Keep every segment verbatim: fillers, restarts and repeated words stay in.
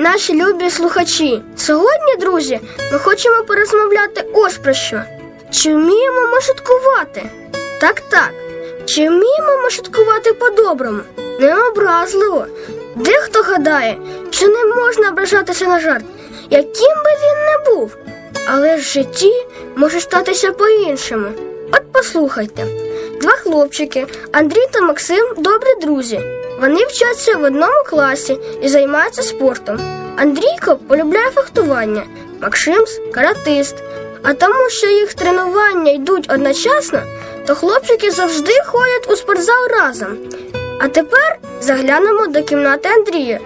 наші любі слухачі! Сьогодні, друзі, ми хочемо порозмовляти ось про що. Чи вміємо ми шуткувати? Так-так. Чи вміємо ми шуткувати по-доброму, необразливо? Дехто гадає, що не можна ображатися на жарт, яким би він не був. Але в житті може статися по-іншому. От послухайте. Два хлопчики, Андрій та Максим, добрі друзі. Вони вчаться в одному класі і займаються спортом. Андрійко полюбляє фехтування, Максим – каратист. А тому, що їх тренування йдуть одночасно, то хлопчики завжди ходять у спортзал разом. А тепер заглянемо до кімнати Андрія.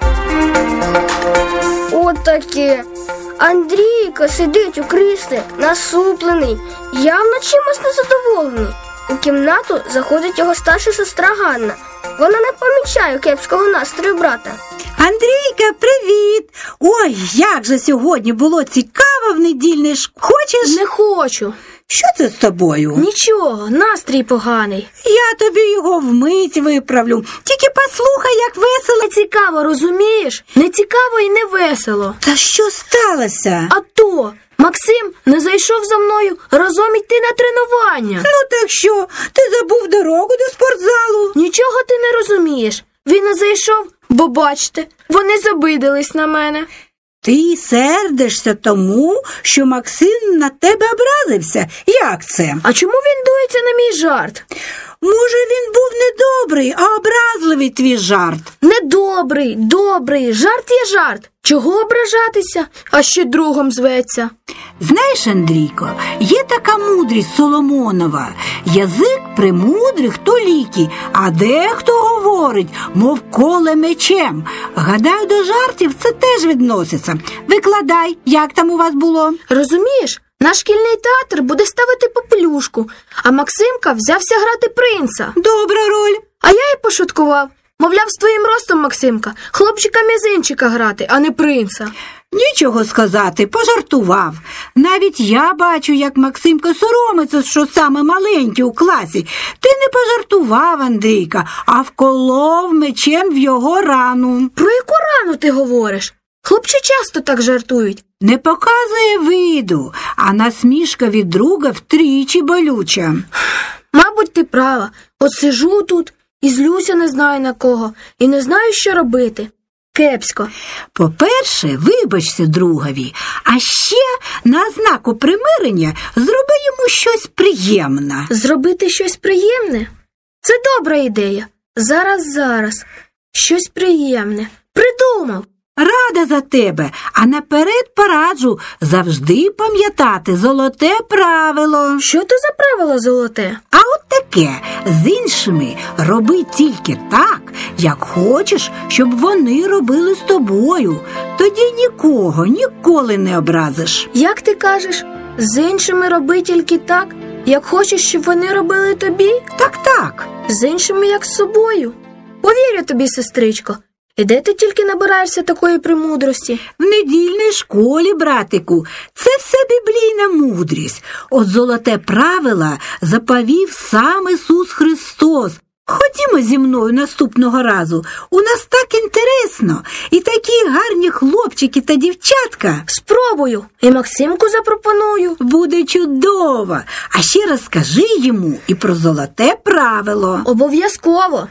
От таке. Андрійко сидить у кріслі, насуплений, явно чимось незадоволений. У кімнату заходить його старша сестра Ганна. Вона не помічає кепського настрою брата. Андрійка, привіт! Ой, як же сьогодні було цікаво в недільний школі. Хочеш? Не хочу. Що це з тобою? Нічого, настрій поганий. Я тобі його вмить виправлю. Тільки послухай, як весело. Не цікаво, розумієш? Не цікаво і не весело. Та що сталося? А то, Максим не зайшов за мною разом йти на тренування. Ну так що, ти забув дорогу до спортзалу? Нічого ти не розумієш. Він не зайшов, бо бачите, вони забидились на мене. Ти сердишся тому, що Максим на тебе образився? Як це? А чому він дується на мій жарт? Може, він був недобрий, а образливий твій жарт? Недобрий, добрий, жарт є жарт. Чого ображатися, а ще другом зветься? Знаєш, Андрійко, є така мудрість Соломонова. Язик премудрих то ліки, а дехто говорить, мов коле мечем. Гадаю, до жартів це теж відноситься. Викладай, як там у вас було? Розумієш, наш шкільний театр буде ставити попелюшку, а Максимка взявся грати принца. Добра роль. А я і пошуткував. Мовляв, з твоїм ростом, Максимка, хлопчика-мізинчика грати, а не принца. Нічого сказати, пожартував. Навіть я бачу, як Максимка соромиться, що саме маленький у класі. Ти не пожартував, Андрійка, а вколов мечем в його рану. Про яку рану ти говориш? Хлопці часто так жартують. Не показує виду, а насмішка від друга втричі болюча. Мабуть, ти права. От сижу тут і злюся не знаю на кого, і не знаю, що робити. Кепсько. По-перше, вибачся другові, а ще на знаку примирення зроби йому щось приємне. Зробити щось приємне? Це добра ідея. Зараз, зараз. Щось приємне. Придумав. Рада за тебе, а наперед пораджу завжди пам'ятати золоте правило. Що то за правило золоте? А от таке, з іншими роби тільки так, як хочеш, щоб вони робили з тобою. Тоді нікого, ніколи не образиш. Як ти кажеш, з іншими роби тільки так, як хочеш, щоб вони робили тобі? Так-так. З іншими, як з собою. Повірю тобі, сестричко. І де ти тільки набираєшся такої премудрості? В недільній школі, братику, це все біблійна мудрість. От золоте правило заповів сам Ісус Христос. Ходімо зі мною наступного разу. У нас так інтересно. І такі гарні хлопчики та дівчатка. Спробую. І Максимку запропоную. Буде чудово. А ще розкажи йому і про золоте правило. Обов'язково.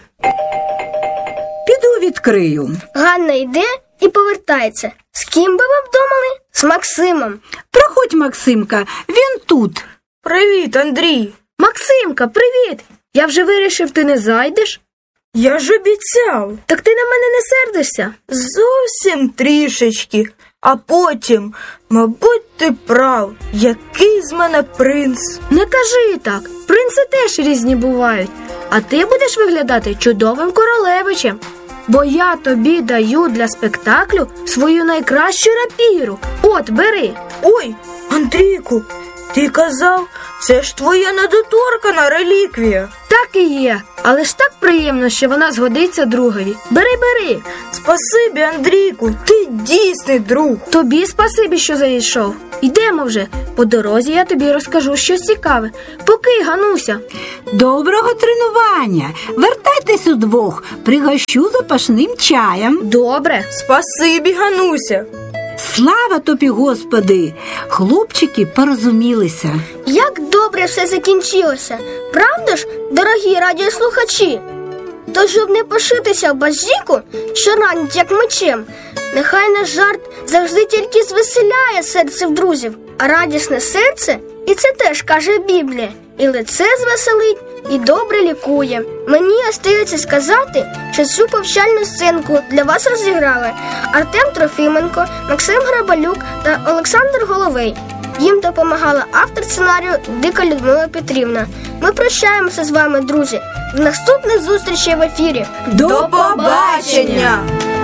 Піду відкрию. Ганна йде і повертається. З ким би ви вдумали? З Максимом. Проходь, Максимка, він тут. Привіт, Андрій. Максимка, привіт. Я вже вирішив, ти не зайдеш? Я ж обіцяв. Так ти на мене не сердишся? Зовсім трішечки. А потім, мабуть, ти прав. Який з мене принц? Не кажи так. Принци теж різні бувають. А ти будеш виглядати чудовим королевичем. Бо я тобі даю для спектаклю свою найкращу рапіру. От, бери. Ой, Андрійку, ти казав, це ж твоя недоторкана реліквія. Так і є. Але ж так приємно, що вона згодиться другові. Бери, бери. Спасибі, Андрійку, ти дійсний друг. Тобі спасибі, що зайшов. Йдемо вже. По дорозі я тобі розкажу щось цікаве. Поки, Гануся. Доброго тренування! Вертайтесь удвох, пригощу запашним чаєм. Добре. Спасибі, Гануся. Слава тобі, Господи! Хлопчики порозумілися. Як добре все закінчилося. Правда ж, дорогі радіослухачі? Тож, щоб не пошитися в базіку, що ранить як мечем, нехай наш жарт завжди тільки звеселяє серце в друзів, а радісне серце, і це теж каже Біблія, і лице звеселить, і добре лікує. Мені остається сказати, що цю повчальну сценку для вас розіграли Артем Трофіменко, Максим Грабалюк та Олександр Головий. Їм допомагала автор сценарію Дика Людмила Петрівна. Ми прощаємося з вами, друзі. До наступних зустрічей в ефірі. До побачення!